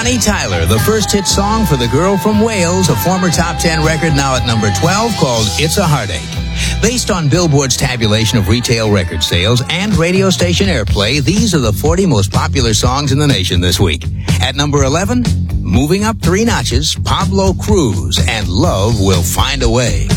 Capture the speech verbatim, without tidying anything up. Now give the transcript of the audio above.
Bonnie Tyler, the first hit song for the girl from Wales, a former top ten record now at number twelve called It's a Heartache. Based on Billboard's tabulation of retail record sales and radio station airplay, these are the forty most popular songs in the nation this week. At number eleven, moving up three notches, Pablo Cruz and Love Will Find a Way.